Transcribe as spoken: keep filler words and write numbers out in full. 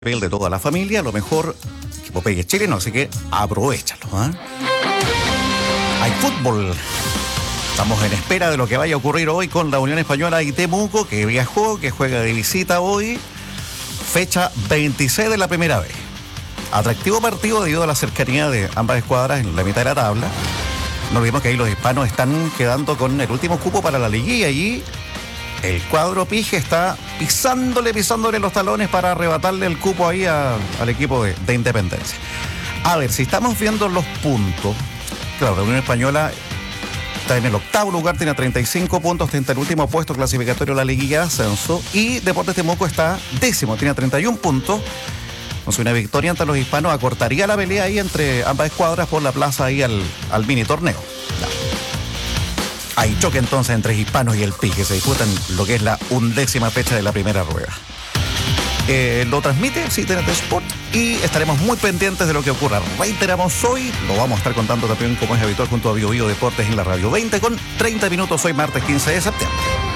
de toda la familia, lo mejor que Popeye es chileno, así que aprovechalo. ¿eh? Hay fútbol. Estamos en espera de lo que vaya a ocurrir hoy con la Unión Española y Temuco, que viajó, que juega de visita hoy, fecha veintiséis de la primera vez. Atractivo partido debido a la cercanía de ambas escuadras en la mitad de la tabla. No olvidemos que ahí los hispanos están quedando con el último cupo para la liguilla y el cuadro Pige está pisándole, pisándole los talones para arrebatarle el cupo ahí a, al equipo de, de Independencia. A ver, si estamos viendo los puntos, claro, la Unión Española está en el octavo lugar, tiene treinta y cinco puntos, está en el último puesto clasificatorio de la liguilla de ascenso, y Deportes Temuco está décimo, tiene treinta y un puntos. Con una victoria ante los hispanos acortaría la pelea ahí entre ambas escuadras por la plaza ahí al, al mini torneo. Hay choque entonces entre hispanos y el Pige, se disputan lo que es la undécima fecha de la primera rueda. Eh, lo transmite sí, T N T Sport, y estaremos muy pendientes de lo que ocurra. Reiteramos hoy, lo vamos a estar contando también como es habitual junto a Bio Bio Deportes en la Radio veinte con treinta minutos hoy martes quince de septiembre.